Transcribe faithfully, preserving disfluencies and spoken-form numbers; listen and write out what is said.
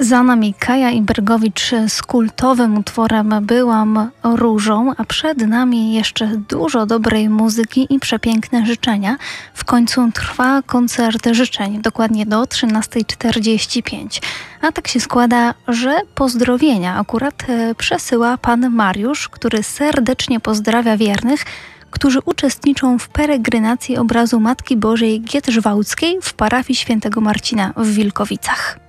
Za nami Kaja Imbergowicz z kultowym utworem Byłam różą, a przed nami jeszcze dużo dobrej muzyki i przepiękne życzenia. W końcu trwa koncert życzeń, dokładnie do trzynastej czterdzieści pięć. A tak się składa, że pozdrowienia akurat przesyła pan Mariusz, który serdecznie pozdrawia wiernych, którzy uczestniczą w peregrinacji obrazu Matki Bożej Gietrzwałdzkiej w parafii świętego Marcina w Wilkowicach.